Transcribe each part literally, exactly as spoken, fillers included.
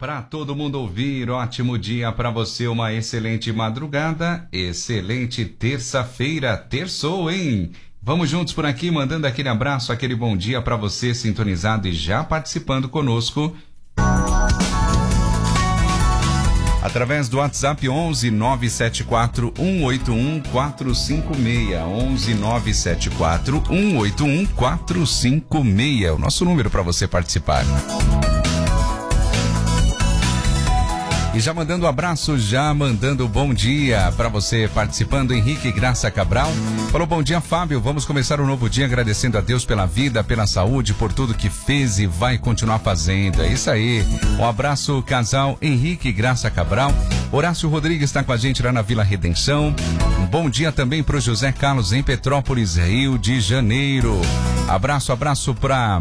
para todo mundo ouvir, ótimo dia para você, uma excelente madrugada, excelente terça-feira, terçou, hein? Vamos juntos por aqui, mandando aquele abraço, aquele bom dia para você, sintonizado e já participando conosco. Através do WhatsApp onze nove sete quatro um oito um quatro cinco seis, onze nove sete quatro um oito um quatro cinco seis, o nosso número para você participar. E já mandando um abraço, já mandando bom dia para você participando, Henrique Graça Cabral. Falou bom dia, Fábio, vamos começar um novo dia agradecendo a Deus pela vida, pela saúde, por tudo que fez e vai continuar fazendo. É isso aí. Um abraço, casal Henrique Graça Cabral. Horácio Rodrigues está com a gente lá na Vila Redenção. Um bom dia também para o José Carlos em Petrópolis, Rio de Janeiro. Abraço, abraço para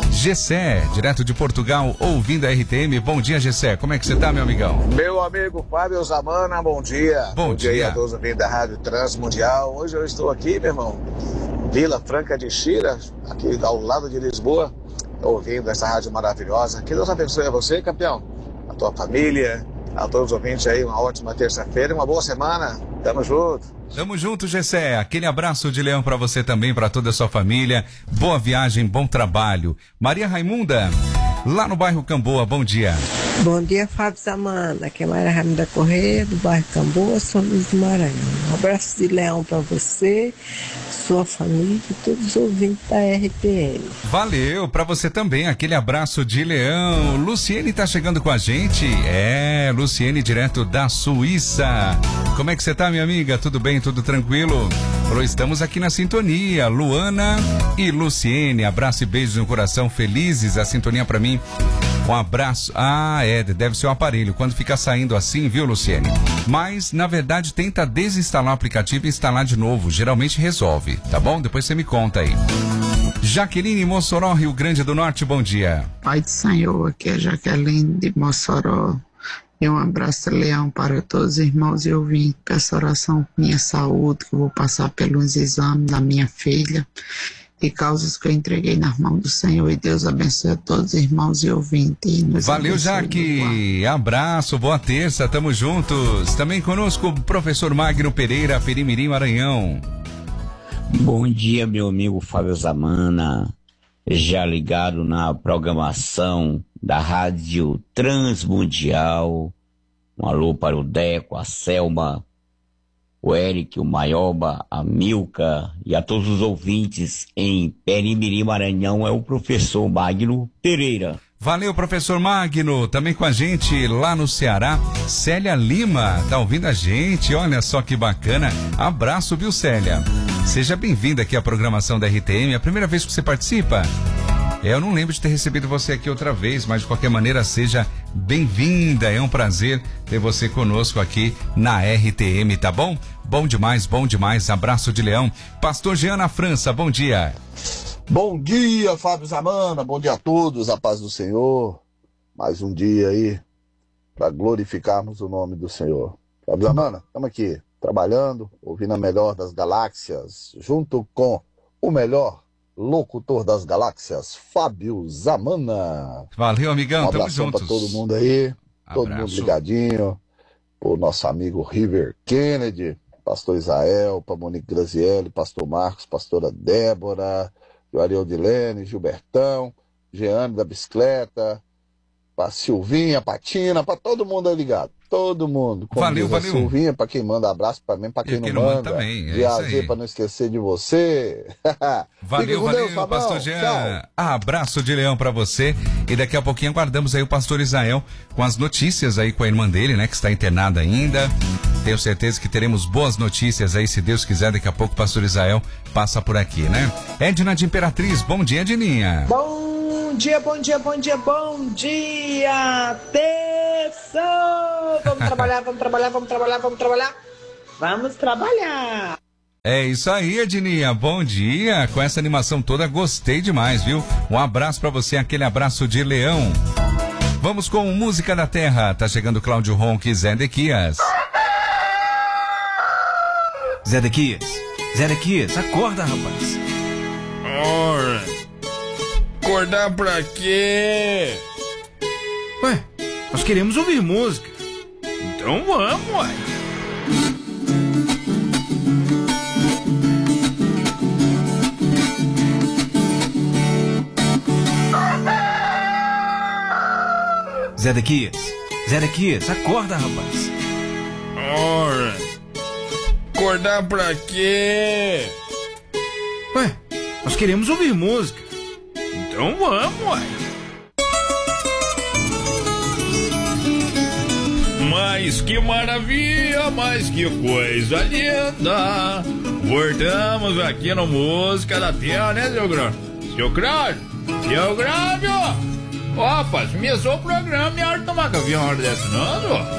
Gessé, direto de Portugal, ouvindo a R T M. Bom dia, Gessé. Como é que você tá, meu amigão? Meu amigo Fábio Zamana, bom dia. Bom, bom dia. dia a todos ouvintes da Rádio Transmundial. Hoje eu estou aqui, meu irmão, Vila Franca de Xira, aqui ao lado de Lisboa, ouvindo essa rádio maravilhosa. Que Deus abençoe a você, campeão, a tua família, a todos os ouvintes aí, uma ótima terça-feira, uma boa semana. Tamo junto. Tamo junto, Gessé. Aquele abraço de leão pra você também, pra toda a sua família. Boa viagem, bom trabalho. Maria Raimunda, lá no bairro Camboa, bom dia. Bom dia, Fábio Zamana. Aqui é Maria Raimunda Correia, do bairro Camboa, São Luís do Maranhão. Um abraço de leão pra você, sua família e todos os ouvintes da R T M. Valeu, pra você também, aquele abraço de leão. Luciene tá chegando com a gente. É, Luciene, direto da Suíça. Como é que você tá, minha amiga? Tudo bem? Tudo tranquilo? Falou, estamos aqui na sintonia. Luana e Luciene, abraço e beijos no coração, felizes, a sintonia pra mim. Um abraço. Ah, é, deve ser o aparelho, quando fica saindo assim, viu, Luciene? Mas, na verdade, tenta desinstalar o aplicativo e instalar de novo, geralmente resolve, tá bom? Depois você me conta aí. Jaqueline, Mossoró, Rio Grande do Norte, bom dia. Pai do Senhor, aqui é Jaqueline de Mossoró. E um abraço, leão, para todos os irmãos e ouvintes. Peço oração por minha saúde, que eu vou passar pelos exames da minha filha e causas que eu entreguei nas mãos do Senhor. E Deus abençoe a todos os irmãos e ouvintes. E valeu, Jaque. Abraço, boa terça, tamo juntos. Também conosco o professor Magno Pereira, Perimirim, Maranhão. Bom dia, meu amigo Fábio Zamana. Já ligado na programação da Rádio Transmundial. Um alô para o Deco, a Selma, o Eric, o Maioba, a Milka e a todos os ouvintes em Perimirim, Maranhão. É o professor Magno Pereira. Valeu, professor Magno. Também com a gente lá no Ceará, Célia Lima, tá ouvindo a gente? Olha só que bacana. Abraço, viu, Célia? Seja bem-vinda aqui à programação da R T M. É a primeira vez que você participa? Eu não lembro de ter recebido você aqui outra vez, mas de qualquer maneira seja bem-vinda. É um prazer ter você conosco aqui na R T M, tá bom? Bom demais, bom demais. Abraço de leão. Pastor Jean na França, bom dia. Bom dia, Fábio Zamana. Bom dia a todos, a paz do Senhor. Mais um dia aí para glorificarmos o nome do Senhor. Fábio Zamana, estamos aqui trabalhando, ouvindo a melhor das galáxias, junto com o melhor locutor das galáxias, Fábio Zamana. Valeu, amigão, um tamo juntos. Pra todo mundo aí, todo Abraço. mundo ligadinho, pro nosso amigo River Kennedy, pastor Israel, pra Monique Grazielli, pastor Marcos, pastora Débora, Joariel Dilene, Gilbertão, Jeane da bicicleta, pra Silvinha, pra Tina, pra todo mundo aí ligado. Todo mundo. Como valeu, diz a valeu. Silvinha, pra quem manda abraço, pra mim, pra quem, quem não, não manda. manda também, é de A a Z, pra não esquecer de você. Valeu, valeu, Deus, pastor Jean. Tchau. Abraço de leão pra você. E daqui a pouquinho aguardamos aí o pastor Israel com as notícias aí com a irmã dele, né, que está internada ainda. Tenho certeza que teremos boas notícias aí, se Deus quiser. Daqui a pouco o pastor Israel passa por aqui, né? Edna de Imperatriz, bom dia, Edninha. Bom dia, bom dia, bom dia, bom dia, terça! Vamos trabalhar, vamos trabalhar, vamos trabalhar, vamos trabalhar, vamos trabalhar! É isso aí, Edninha, bom dia, com essa animação toda, gostei demais, viu? Um abraço pra você, aquele abraço de leão. Vamos com Música da Terra, tá chegando Cláudio Ronque e Zé Dequias. Zé Dequias, Zé Dequias, acorda, rapaz. Ora, acordar pra quê? Ué, a nós queremos ouvir música. Então vamos, uai. Zé Dequias, Zé Dequias, acorda, rapaz. Ora, acordar pra quê? Ué, nós queremos ouvir música. Então vamos, uai. Mas que maravilha, mas que coisa linda. Voltamos aqui no Música da Terra, né, seu Grande? Seu Grande, seu Grande, ó. Opa, começou o programa, me hora de tomar café uma hora dessa, não, ó.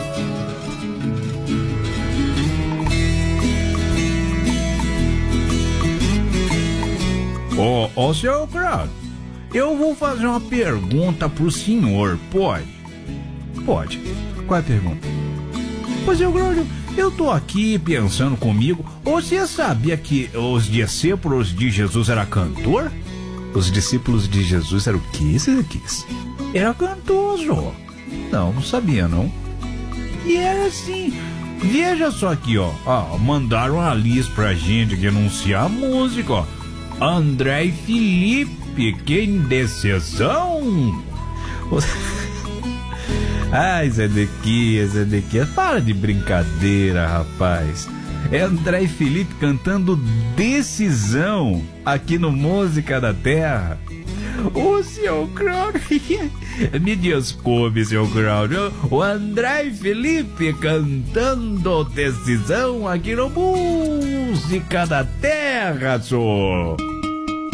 Ô, ô, seu Grande, eu vou fazer uma pergunta pro senhor, pode? Pode. Qual é a pergunta? Pois, seu Grande, eu tô aqui pensando comigo, você sabia que os discípulos de Jesus eram cantor? Os discípulos de Jesus eram o que, esses? Era cantoso. Não, não sabia, não. E era assim. Veja só aqui, ó. ó mandaram a lista pra gente que anunciar a música, ó. André e Felipe, que indecisão. Ai, Zé Dequias, Zé Dequias, para de brincadeira, rapaz. É André e Felipe cantando Decisão aqui no Música da Terra. Ô, seu Cláudio, me desculpe, seu Cláudio. O André e Felipe cantando Decisão aqui no Música da Terra, senhor.